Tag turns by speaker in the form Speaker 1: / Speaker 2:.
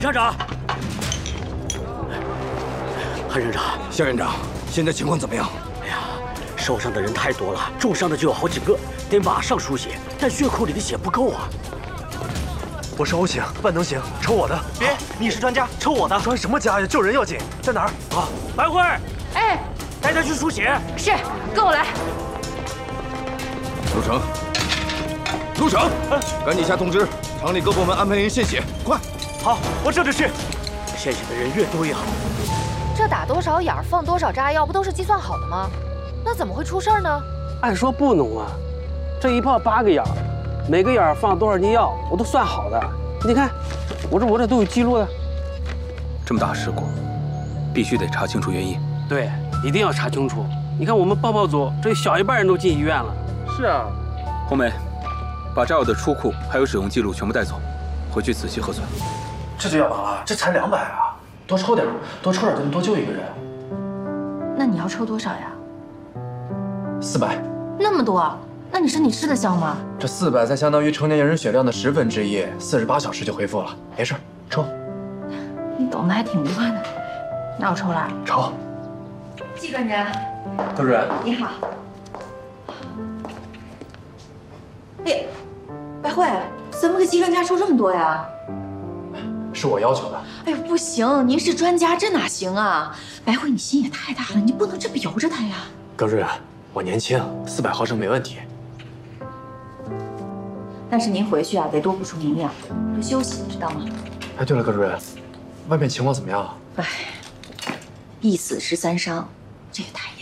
Speaker 1: 站长，韩省长，
Speaker 2: 夏院长，现在情况怎么样？
Speaker 1: 哎呀，受伤的人太多了，重伤的就有好几个，得马上输血，但血库里的血不够啊。
Speaker 3: 我是 O 型，万能型，抽我的。
Speaker 4: 别，你是专家，抽我的。
Speaker 3: 专什么家呀？救人要紧，在哪儿？
Speaker 1: 啊，白慧，
Speaker 5: 哎，
Speaker 1: 带他去输血。
Speaker 5: 是，跟我来。
Speaker 2: 陆成，陆成，赶紧下通知，厂里各部门安排人献血，快！
Speaker 4: 好，我这就去。
Speaker 1: 献血的人越多越好。
Speaker 5: 这打多少眼儿放多少炸药，不都是计算好的吗？那怎么会出事儿呢？
Speaker 6: 按说不能啊，这一炮8个眼儿，每个眼儿放多少斤药，我都算好的。你看，我这都有记录的。
Speaker 7: 这么大事故，必须得查清楚原因。
Speaker 6: 对，一定要查清楚。你看我们报组，这小一半人都进医院了。是啊。
Speaker 7: 红梅，把炸药的出库还有使用记录全部带走，回去仔细核算。
Speaker 3: 这就要完了？这才200啊！多抽点，多抽点就能多救一个人。
Speaker 5: 那你要抽多少呀
Speaker 3: 400。
Speaker 5: 那么多？那你身体吃得消吗？
Speaker 3: 这400才相当于成年人血量的1/10，48小时就恢复了。没事，抽。
Speaker 5: 你懂得还挺快的。那我抽了。
Speaker 3: 抽。
Speaker 5: 季专家，
Speaker 3: 高主任，
Speaker 5: 你好。哎，白慧，怎么给季专家抽这么多呀？
Speaker 3: 是我要求的。
Speaker 5: 哎呦，不行，您是专家，这哪行啊？白慧，你心也太大了，你不能这么由着他呀。
Speaker 3: 高主任，我年轻，400毫升没问题。
Speaker 5: 但是您回去啊，得多补充营养，多休息，知道吗？
Speaker 3: 哎，对了，高主任，外面情况怎么样？
Speaker 5: 哎，1死13伤，这也太严。